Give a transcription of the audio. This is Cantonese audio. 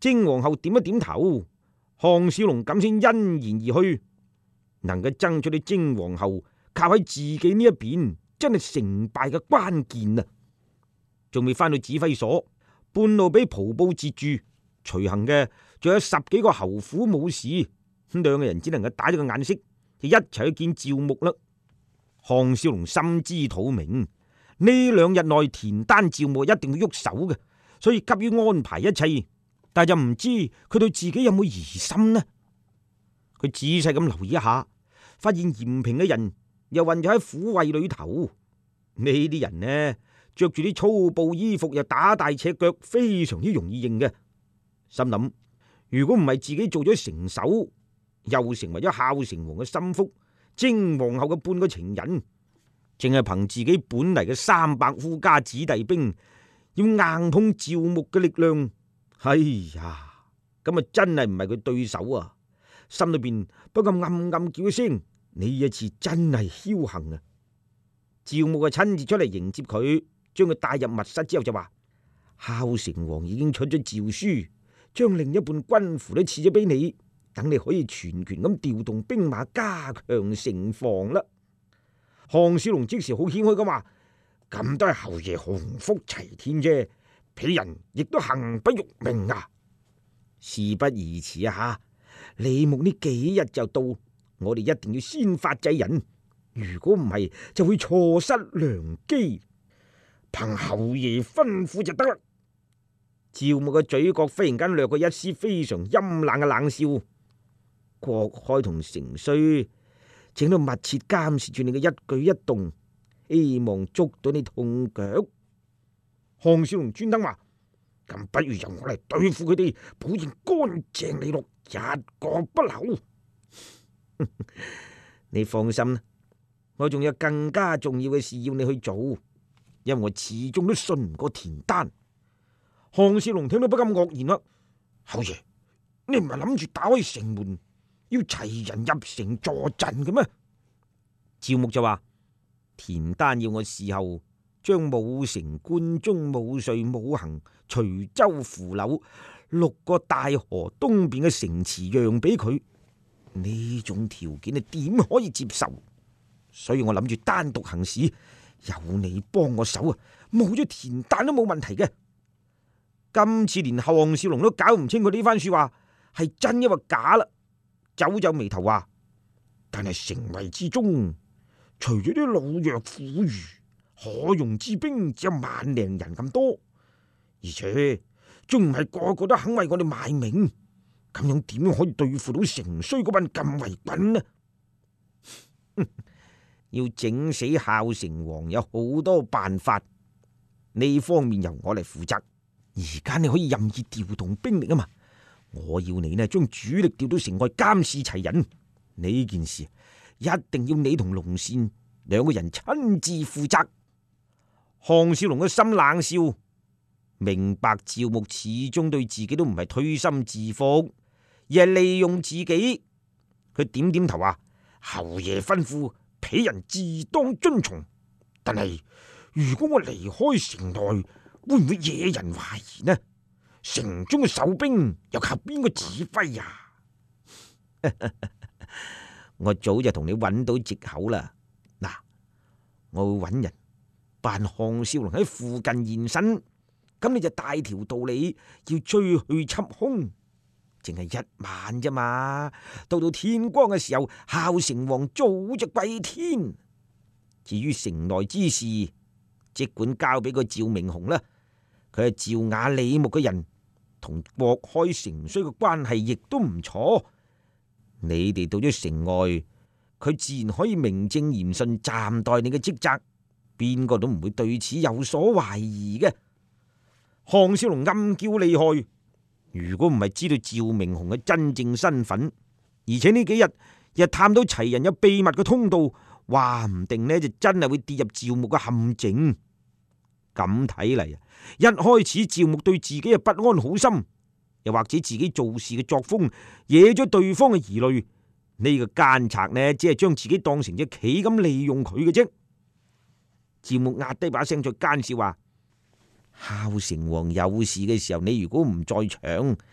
精皇后點一點頭，項少龍咁先欣然而去。能夠爭取到精皇后靠喺自己呢一邊，真係成敗嘅關鍵啊！仲未翻到指揮所，半路俾蒲布截住，隨行嘅仲有10幾個侯府武士，咁兩個人只能夠打咗個眼色，就一齊去見趙牧啦。項少龍心知肚明，呢2日內田丹趙牧一定會喐手嘅，所以急於安排一切，但就唔知佢對自己有冇疑心呢？佢仔細咁留意一下，發現嚴平嘅人又混咗喺府衛裏頭。呢啲人呢，着住啲粗布衣服，又打大赤腳，非常之容易認嘅。心諗，如果唔係自己做咗成手，又成為咗孝成王嘅心腹，精皇后嘅半個情人，淨係憑自己本嚟嘅300夫家子弟兵，要硬碰趙牧嘅力量，哎呀，咁啊真係唔係佢對手啊！心裏邊不禁暗暗叫一聲：呢一次真係僥倖啊！趙牧啊親自出嚟迎接佢，將佢帶入密室之後就話：孝成王已經出咗詔書，將另一半軍符都賜咗俾你，等你可以全權咁調動兵馬，加強城防啦。項少龍即時好謙虛咁話：咁都係侯爺鴻福齊天啫，鄙人亦都幸不辱命啊！事不宜遲啊吓！李牧呢幾日就到，我哋一定要先發制人，如果唔係就會錯失良機。憑侯爺吩咐就得啦。趙牧嘅嘴角忽然間掠過一絲非常陰冷嘅冷笑。郭開同成衰正喺度密切監視住你嘅一舉一動，希望捉到你痛腳。項少龍專登話：咁不如由我嚟對付佢哋，保證乾淨利落，一個不留。你放心啦，我仲有更加重要嘅事要你去做，因為我始終都信唔過田丹。項少龍聽到不禁愕然啦：侯爺，你唔係諗住打開城門，要齊人入城助陣嘅咩？趙牧就話：田丹要我事後將武城、關中、武瑞、武行、徐州、扶柳6個大河東邊嘅城池讓俾佢，呢種條件你點可以接受？所以我諗住單獨行事，有你幫我手啊，冇咗田丹都冇問題嘅。今次連項少龍都搞唔清佢呢番說話係真抑或假啦，皺皺眉頭話：但係城圍之中，除咗啲老弱婦孺，可用之兵只有10000人咁多，而且仲唔係個個都肯為我哋賣命，咁樣點可以對付到城衰嗰班禁衛軍呢？要整死孝成王有好多辦法，呢方面由我嚟負責。而家你可以任意調動兵力啊嘛，我要你呢將主力調到城外監視齊人，呢件事一定要你同龍善2個人親自負責。項少龍嘅心冷笑，明白趙牧始終對自己都唔係推心置腹，而係利用自己。佢點點頭話：侯爺吩咐，鄙人自當遵從。但係如果我離開城內，會唔會惹人懷疑呢？城中嘅守兵又靠邊個指揮啊？我早就同你揾到藉口啦。嗱，我會揾人扮項少龍喺附近現身，咁你就大條道理要追去緝兇，淨係1晚啫嘛。到天光嘅時候，孝成王早就歸天。至於城內之事，即管交俾個趙明洪啦。佢係趙雅李牧嘅人，同郭開成衰嘅關係亦都唔錯。你哋到咗城外，佢自然可以名正言順暫代你嘅職責，邊個都唔會對此有所懷疑嘅。項少龍暗叫厲害，如果唔係知道趙明洪嘅真正身份，而且呢幾日又探到齊人有秘密嘅通道，話唔定呢就真係會跌入趙牧嘅陷阱。咁睇嚟啊，一開始趙牧對自己嘅不安好心，又或者自己做事嘅作風惹咗對方嘅疑慮，呢個奸賊呢只係將自己當成隻棋咁利用佢嘅啫。趙牧壓低把聲再奸笑話：孝成王有事嘅時候，你如果唔在場，